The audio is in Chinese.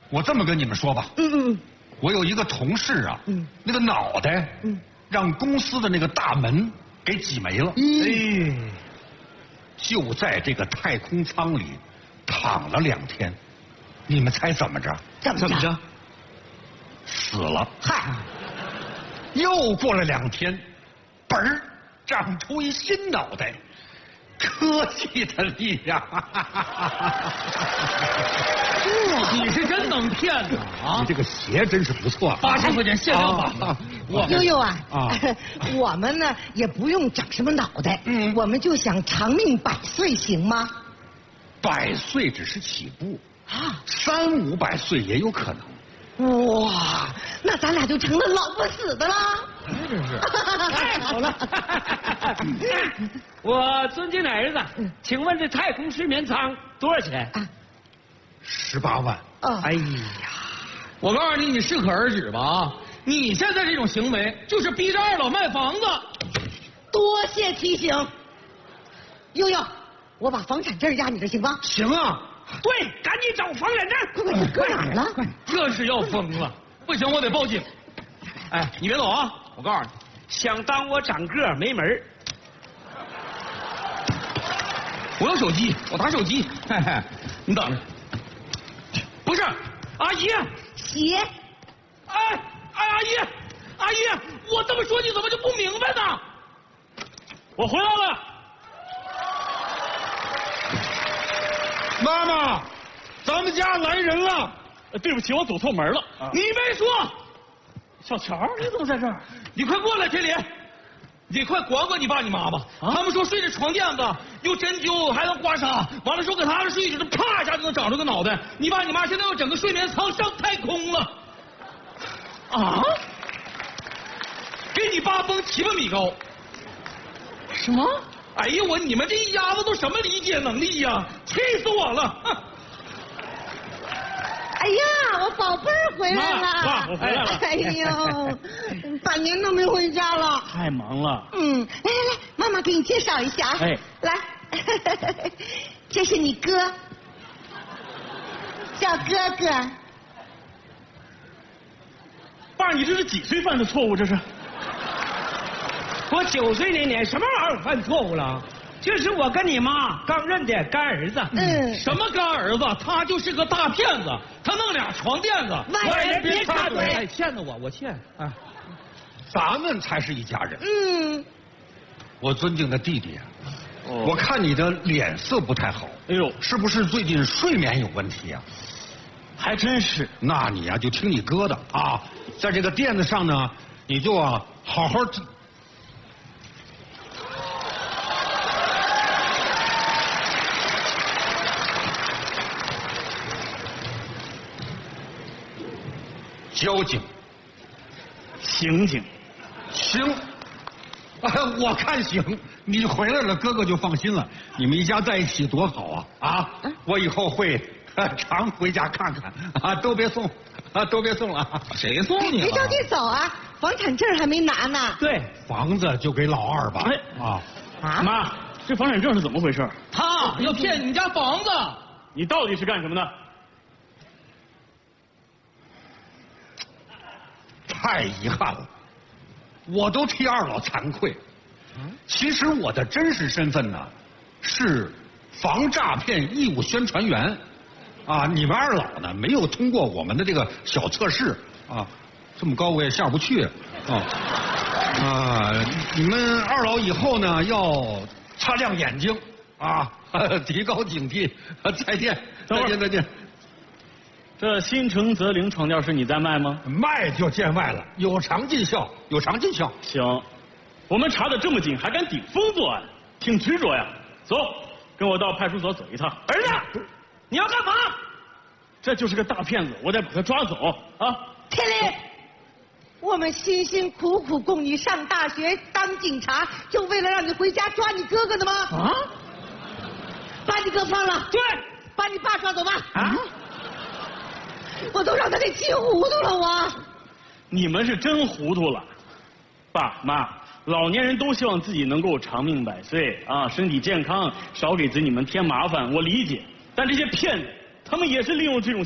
我这么跟你们说吧，我有一个同事啊，那个脑袋，让公司的那个大门给挤没了，就在这个太空舱里躺了2天，你们猜怎么着？ 怎么着？ 死了。 嗨， 又过了2天，嘣儿长出一新脑袋，科技的力量。 你是真能骗呐啊！ 你这个鞋真是不错 ，8000块钱限量版。 悠悠啊，我们呢也不用长什么脑袋，我们就想长命100岁，行吗 ？100岁只是起步啊，300、500岁也有可能。 哇，那咱俩就成了老不死的啦！ 真是太好了！我尊敬的儿子，请问这太空睡眠舱多少钱 ？18万。 哎呀，我告诉你，你适可而止吧啊！你现在这种行为就是逼着二老卖房子。 多谢提醒，悠悠，我把房产证压你这行吗？ 行啊。 对，赶紧找房产证。 快，你搁哪儿了？ 这是要疯了！不行，我得报警。哎，你别走啊！我告诉你，想当我长个没门儿。我有手机，我打手机。嘿嘿，你等着。不是，阿姨。 鞋。 哎，阿姨，我这么说你怎么就不明白呢？我回来了。 妈妈，咱们家来人了。 对不起，我走错门了。你没说。小乔，你怎么在这儿？你快过来，天林，你快管管你爸你妈吧。他们说睡这床垫子有针灸，还能刮痧，完了说给他们睡一觉，啪一下就能长出个脑袋。你爸你妈现在要整个睡眠舱上太空了。啊？给你爸崩7万米高。什么？哎呀，你们这一家子都什么理解能力呀？气死我了！ 哎呀，我宝贝儿回来了！ 爸，我回来了。 哎呦，半年都没回家了。 太忙了。 来，妈妈给你介绍一下。哎，来，这是你哥，叫哥哥。 爸，你这是几岁犯的错误？这是？ 我9岁那年什么玩意儿犯错误了？这是我跟你妈刚认的干儿子。 什么干儿子？他就是个大骗子，他弄俩床垫子。 外人别插嘴。 哎，欠的我欠。啊， 咱们才是一家人。我尊敬的弟弟啊，我看你的脸色不太好。 哎呦， 是不是最近睡眠有问题啊？ 还真是。 那你啊就听你哥的啊，在这个垫子上呢，你就好好。交警， 刑警， 行，我看行。你回来了，哥哥就放心了。你们一家在一起多好啊！我以后会常回家看看啊，都别送了。 谁送你了？ 别着急走啊，房产证还没拿呢。 对， 房子就给老二吧。 妈，这房产证是怎么回事？他要骗你们家房子，你到底是干什么的？ 太遗憾了，我都替二老惭愧。其实我的真实身份呢，是防诈骗义务宣传员。你们二老呢没有通过我们的这个小测试这么高我也下不去你们二老以后呢要擦亮眼睛提高警惕。再见。 这新城泽林床垫是你在卖吗？ 卖就见外了，有偿尽孝。 行，我们查的这么紧，还敢顶风作案，挺执着呀。走，跟我到派出所走一趟。 儿子，你要干嘛？ 这就是个大骗子，我得把他抓走啊！ 天林，我们辛辛苦苦供你上大学当警察，就为了让你回家抓你哥哥的吗？把你哥放了。 对， 把你爸抓走吧。我都让他给气糊涂了，我。 你们是真糊涂了，爸妈，老年人都希望自己能够长命100岁身体健康，少给子女们添麻烦，我理解。但这些骗子，他们也是利用这种